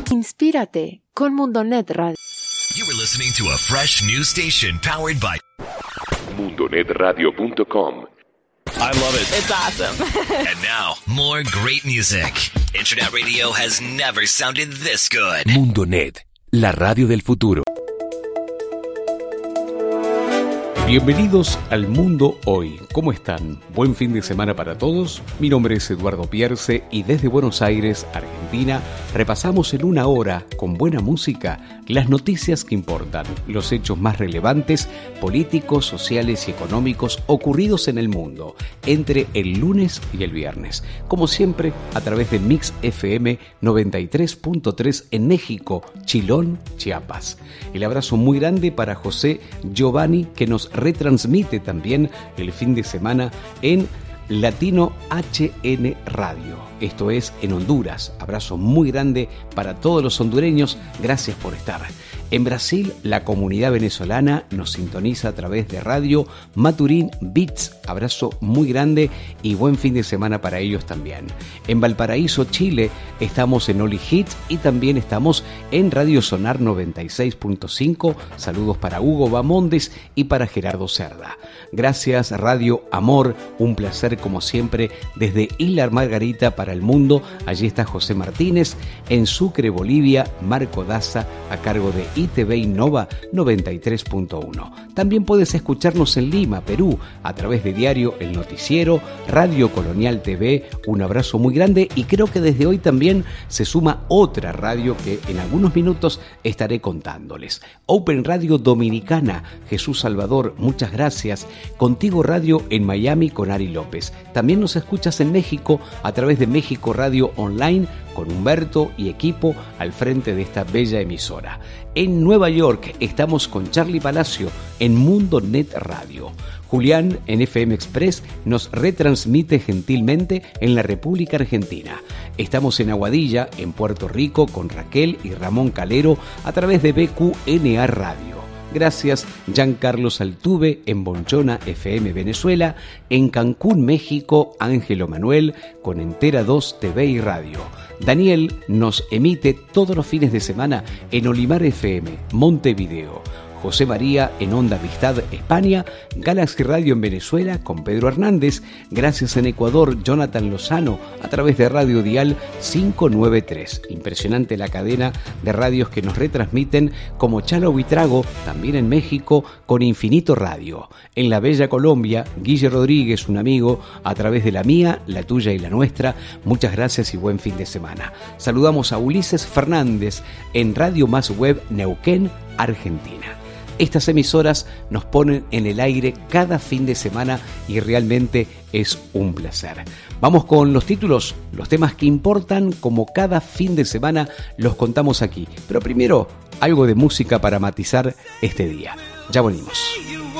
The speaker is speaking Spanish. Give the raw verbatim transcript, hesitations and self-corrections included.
Inspírate con Mundonet Radio. You were listening to a fresh new station powered by mundonet radio punto com. I love it. It's awesome. And now, more great music. Internet radio has never sounded this good. Mundonet, la radio del futuro. Bienvenidos al Mundo Hoy. ¿Cómo están? Buen fin de semana para todos. Mi nombre es Eduardo Pierce y desde Buenos Aires, Argentina, repasamos en una hora, con buena música, las noticias que importan, los hechos más relevantes, políticos, sociales y económicos ocurridos en el mundo, entre el lunes y el viernes. Como siempre, a través de Mix F M noventa y tres punto tres en México, Chilón, Chiapas. El abrazo muy grande para José Giovanni, que nos retransmite también el fin de semana en Latino H N Radio. Esto es en Honduras. Abrazo muy grande para todos los hondureños. Gracias por estar. En Brasil, la comunidad venezolana nos sintoniza a través de Radio Maturín Beats. Abrazo muy grande y buen fin de semana para ellos también. En Valparaíso, Chile, estamos en Oli Hits y también estamos en Radio Sonar noventa y seis punto cinco. Saludos para Hugo Bamondes y para Gerardo Cerda. Gracias Radio Amor, un placer como siempre desde Isla Margarita para el mundo. Allí está José Martínez. En Sucre, Bolivia, Marco Daza a cargo de I T V Innova noventa y tres punto uno. También puedes escucharnos en Lima, Perú, a través de Diario El Noticiero, Radio Colonial T V. Un abrazo muy grande y creo que desde hoy también se suma otra radio que en algunos minutos estaré contándoles. Open Radio Dominicana, Jesús Salvador, muchas gracias. Contigo Radio en Miami con Ari López. También nos escuchas en México a través de México Radio Online con Humberto y equipo al frente de esta bella emisora. En Nueva York estamos con Charlie Palacio en Mundonet Radio. Julián en F M Express nos retransmite gentilmente en la República Argentina. Estamos en Aguadilla, en Puerto Rico, con Raquel y Ramón Calero a través de B Q N A Radio. Gracias, Giancarlos Altuve en Bonchona F M Venezuela, en Cancún, México, Ángelo Manuel con Entera dos T V y Radio. Daniel nos emite todos los fines de semana en Olimar F M, Montevideo. José María en Onda Amistad, España, Galaxy Radio en Venezuela con Pedro Hernández, gracias en Ecuador, Jonathan Lozano a través de Radio Dial quinientos noventa y tres. Impresionante la cadena de radios que nos retransmiten, como Chalo Buitrago, también en México, con Infinito Radio. En la bella Colombia, Guille Rodríguez, un amigo, a través de la mía, la tuya y la nuestra. Muchas gracias y buen fin de semana. Saludamos a Ulises Fernández en Radio Más Web Neuquén, Argentina. Estas emisoras nos ponen en el aire cada fin de semana y realmente es un placer. Vamos con los títulos, los temas que importan, como cada fin de semana los contamos aquí. Pero primero, algo de música para matizar este día. Ya volvimos.